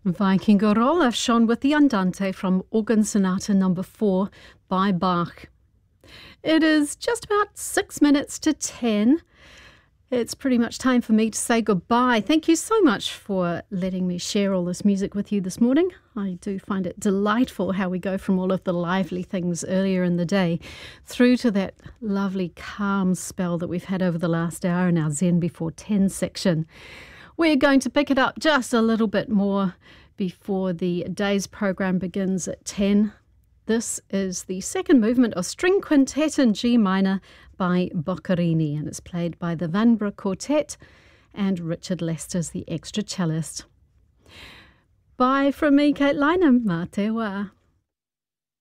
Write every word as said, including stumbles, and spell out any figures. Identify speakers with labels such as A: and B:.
A: Viking Gorola shone with the Andante from Organ Sonata number four by Bach. It is just about six minutes to ten. It's pretty much time for me to say goodbye. Thank you so much for letting me share all this music with you this morning. I do find it delightful how we go from all of the lively things earlier in the day through to that lovely calm spell that we've had over the last hour in our Zen Before ten section. We're going to pick it up just a little bit more before the day's program begins at ten. This is the second movement of String Quintet in G minor by Boccherini, and it's played by the Vanbrugh Quartet, and Richard Lester's the extra cellist. Bye from me, Kate Lynham. Mā te wā.